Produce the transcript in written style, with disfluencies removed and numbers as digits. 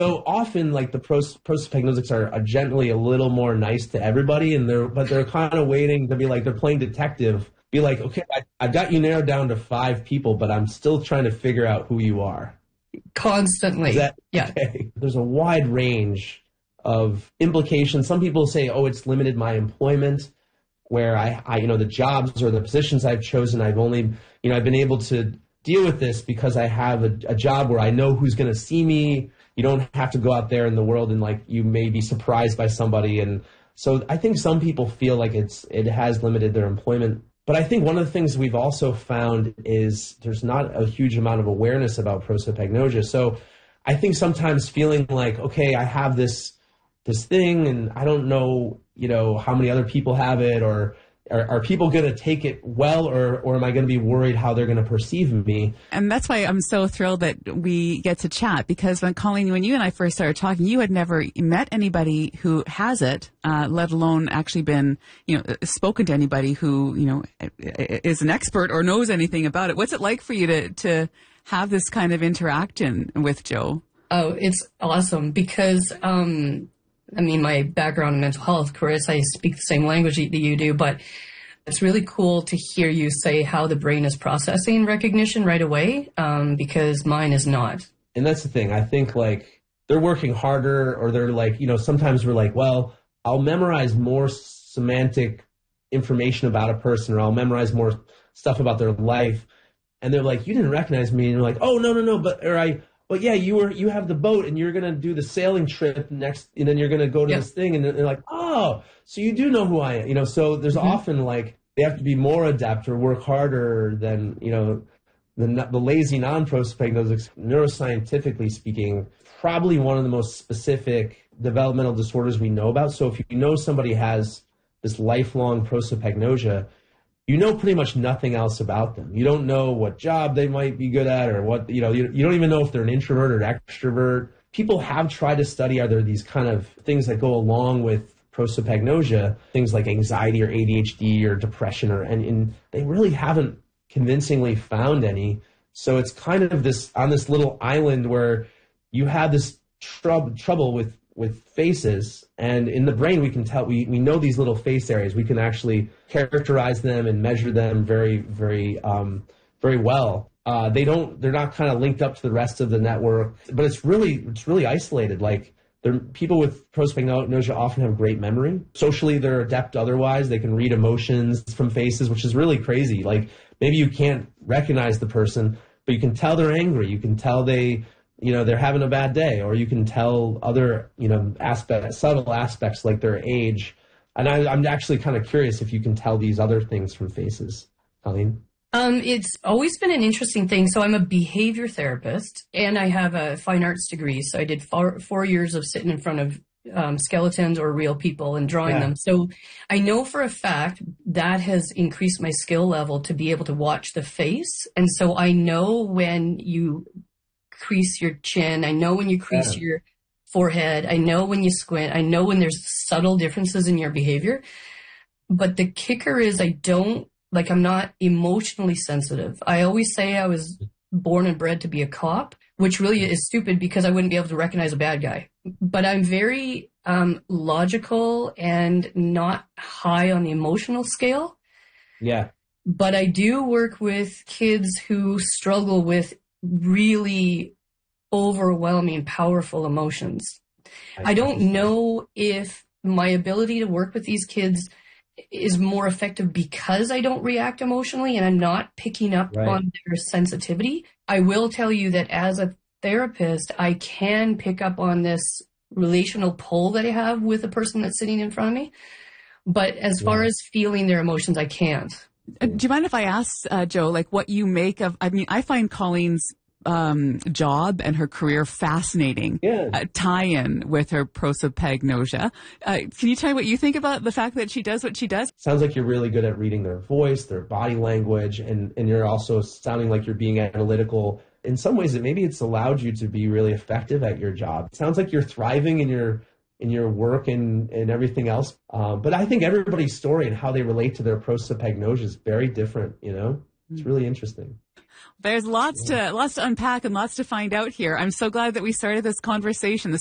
So often, like the prosopagnosics are generally a little more nice to everybody, and they're kind of waiting to be like they're playing detective. Be like, okay, I've got you narrowed down to 5 people, but I'm still trying to figure out who you are. Constantly. Is that Yeah. okay? There's a wide range of implications. Some people say, oh, it's limited my employment, where I the jobs or the positions I've chosen, I've only, I've been able to deal with this because I have a job where I know who's going to see me. You don't have to go out there in the world and like you may be surprised by somebody. And so I think some people feel like it has limited their employment. But I think one of the things we've also found is there's not a huge amount of awareness about prosopagnosia. So I think sometimes feeling like, okay, I have this thing and I don't know, how many other people have it, or are people going to take it well, or am I going to be worried how they're going to perceive me? And that's why I'm so thrilled that we get to chat, because Colleen, when you and I first started talking, you had never met anybody who has it, let alone actually been, spoken to anybody who, is an expert or knows anything about it. What's it like for you to have this kind of interaction with Joe? Oh, it's awesome because, my background in mental health, Chris, I speak the same language that you do, but it's really cool to hear you say how the brain is processing recognition right away, because mine is not. And that's the thing. I think like they're working harder, or they're like, sometimes we're like, well, I'll memorize more semantic information about a person, or I'll memorize more stuff about their life. And they're like, you didn't recognize me. And you're like, oh, no, but yeah, you have the boat and you're going to do the sailing trip next, and then you're going to go to this thing. And they're like, oh, so you do know who I am. So there's often like they have to be more adept or work harder than, the lazy non-prosopagnosics, neuroscientifically speaking, probably one of the most specific developmental disorders we know about. So if you know somebody has this lifelong prosopagnosia, you know pretty much nothing else about them. You don't know what job they might be good at, or what, you don't even know if they're an introvert or extrovert. People have tried to study, are there these kind of things that go along with prosopagnosia, things like anxiety or ADHD or depression, and they really haven't convincingly found any. So it's kind of on this little island where you have this trouble with faces, and in the brain we can tell, we know these little face areas. We can actually characterize them and measure them very, very, very well. They're not kind of linked up to the rest of the network, but it's really isolated. Like people with prosopagnosia often have great memory. Socially, they're adept otherwise. They can read emotions from faces, which is really crazy. Like maybe you can't recognize the person, but you can tell they're angry. You can tell they're having a bad day, or you can tell other, subtle aspects like their age. And I'm actually kind of curious if you can tell these other things from faces, Colleen. It's always been an interesting thing. So I'm a behavior therapist and I have a fine arts degree. So I did 4 years of sitting in front of skeletons or real people and drawing them. So I know for a fact that has increased my skill level to be able to watch the face. And so I know when you crease your chin, I know when you crease your forehead, I know when you squint, I know when there's subtle differences in your behavior. But the kicker is I'm not emotionally sensitive. I always say I was born and bred to be a cop, which really is stupid because I wouldn't be able to recognize a bad guy. But I'm very logical and not high on the emotional scale. Yeah. But I do work with kids who struggle with really overwhelming, powerful emotions. I don't know if my ability to work with these kids is more effective because I don't react emotionally and I'm not picking up on their sensitivity. I will tell you that as a therapist, I can pick up on this relational pull that I have with the person that's sitting in front of me. But as far as feeling their emotions, I can't. Do you mind if I ask, Joe, like what you make of, I find Colleen's job and her career fascinating, tie-in with her prosopagnosia. Can you tell me what you think about the fact that she does what she does? Sounds like you're really good at reading their voice, their body language, and you're also sounding like you're being analytical. In some ways, maybe it's allowed you to be really effective at your job. It sounds like you're thriving in your work and everything else. But I think everybody's story and how they relate to their prosopagnosia is very different, It's really interesting. There's lots to unpack and lots to find out here. I'm so glad that we started this conversation.